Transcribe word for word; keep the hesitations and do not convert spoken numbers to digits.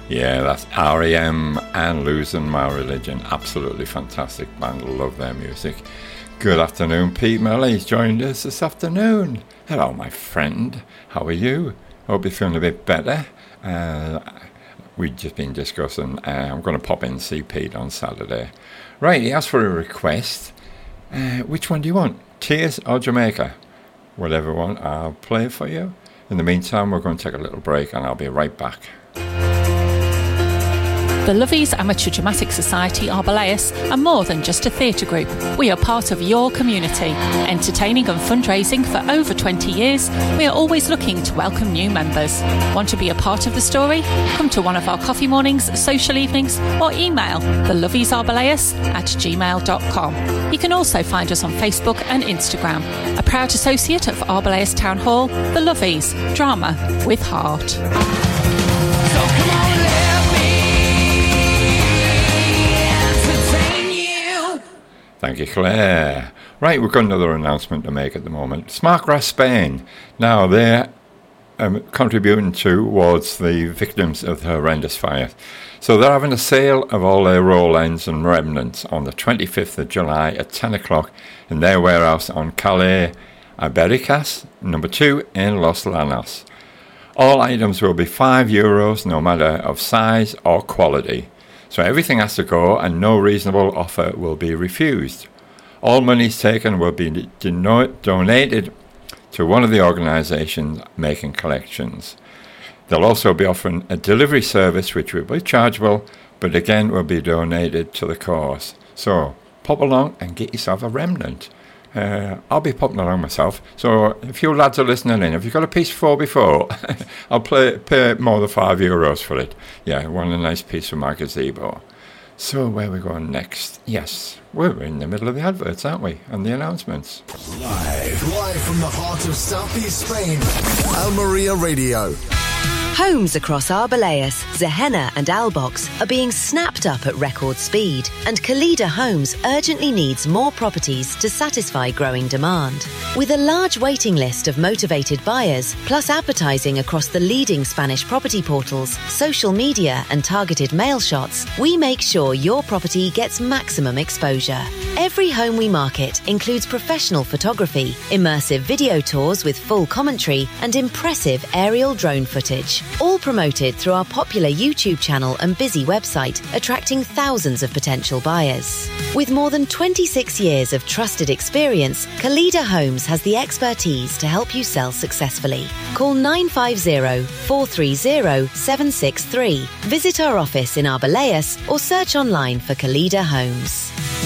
Yeah, that's R E M and Losing My Religion. Absolutely fantastic band. Love their music. Good afternoon. Pete Millie's joined us this afternoon. Hello, my friend. How are you? Hope you're feeling a bit better. Uh, we've just been discussing. Uh, I'm going to pop in and see Pete on Saturday. Right, he asked for a request. Uh, which one do you want? Tears or Jamaica? Whatever one, I'll play it for you. In the meantime, we're going to take a little break and I'll be right back. The Lovies Amateur Dramatic Society Arboleus are more than just a theatre group. We are part of your community. Entertaining and fundraising for over twenty years, we are always looking to welcome new members. Want to be a part of the story? Come to one of our coffee mornings, social evenings, or email theloviesarboleus at gmail dot com. You can also find us on Facebook and Instagram. A proud associate of Arboleus Town Hall, The Lovies, drama with heart. So come on, Thank you, Claire. Right, we've got another announcement to make at the moment. Smartgrass Spain. Now, they're um, contributing towards the victims of the horrendous fire. So they're having a sale of all their roll ends and remnants on the twenty-fifth of July at ten o'clock in their warehouse on Calle Ibericas, number two in Los Llanos. All items will be five euros, no matter of size or quality. So everything has to go and no reasonable offer will be refused. All monies taken will be deno- donated to one of the organisations making collections. They'll also be offering a delivery service which will be chargeable, but again will be donated to the cause. So pop along and get yourself a remnant. Uh, I'll be popping along myself. So if you lads are listening in, if you've got a piece four before, I'll play, pay more than five euros for it. Yeah, I want a nice piece for my gazebo. So where are we going next? Yes, we're in the middle of the adverts, aren't we? And the announcements. Live, live from the heart of Southeast Spain, Almeria Radio. Homes across Arboleus, Zehena and Albox are being snapped up at record speed, and Kalida Homes urgently needs more properties to satisfy growing demand. With a large waiting list of motivated buyers, plus advertising across the leading Spanish property portals, social media and targeted mail shots, we make sure your property gets maximum exposure. Every home we market includes professional photography, immersive video tours with full commentary and impressive aerial drone footage. All promoted through our popular YouTube channel and busy website, attracting thousands of potential buyers. With more than twenty-six years of trusted experience, Kalida Homes has the expertise to help you sell successfully. Call nine five zero, four three zero, seven six three. Visit our office in Arboleus or search online for Kalida Homes.